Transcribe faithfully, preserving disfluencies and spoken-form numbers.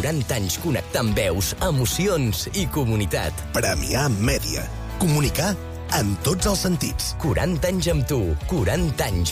quaranta anys connectant veus, emocions i comunitat. Premià Mèdia. Comunicar en tots els sentits. quaranta anys amb tu, quaranta anys